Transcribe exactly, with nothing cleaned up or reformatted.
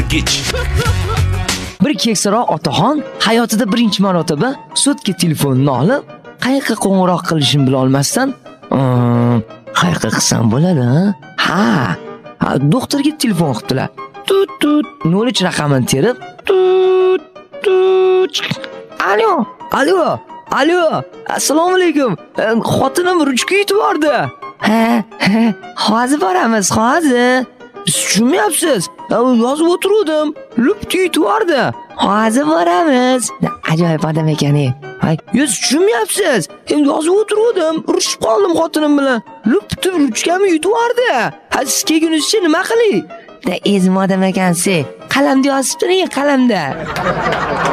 Yirtgich. Bir keksaroq otaxon hayotida birinchi marotaba sotka telefonini olib, qayerga qo'ng'iroq qilishini bila olmasdan, qayerga qilsam bo'ladi? Ha, ha, doktorga telefon qildilar. Tut tut nol uch raqamini terib, tut tut. Alo, alo, alo. Assalomu alaykum. Xotinim ruchka yutib yubordi. Ha, hozir boramiz, hozir. Tushunmayapsiz? Yozib o'tirdim. Lupti yutib yubordi. Hozir boramiz. Ajoyib odam ekan-ey. Hay, siz tushunmayapsiz? Endi yozib o'tirdim, urushib qoldim xotinim bilan. Lupti ruchkamni yutib yubordi. Ha, siz kelgunizcha nima qiling? Da ezim odam ekansiz. Qalamda yozib turing, qalamda.